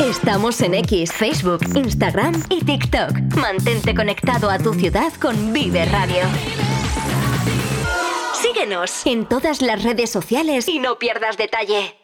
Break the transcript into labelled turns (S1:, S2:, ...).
S1: Estamos en X, Facebook, Instagram y TikTok. Mantente conectado a tu ciudad con Vive Radio. Síguenos en todas las redes sociales y no pierdas detalle.